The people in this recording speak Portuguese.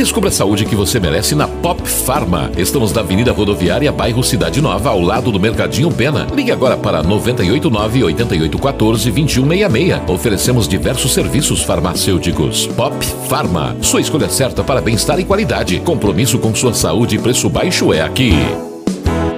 Descubra a saúde que você merece na Pop Pharma. Estamos na Avenida Rodoviária, bairro Cidade Nova, ao lado do Mercadinho Pena. Ligue agora para 989-8814-2166. Oferecemos diversos serviços farmacêuticos. Pop Pharma, sua escolha certa para bem-estar e qualidade. Compromisso com sua saúde e preço baixo é aqui.